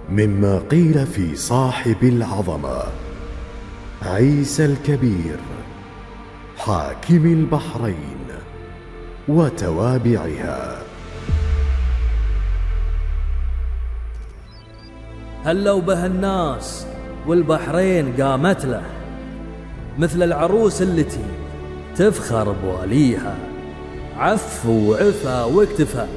مما قيل في صاحب العظمة عيسى الكبير حاكم البحرين وتوابعها. هلوا به الناس والبحرين قامت له، مثل العروس التي تفخر بواليها، عف وعفا واكتفى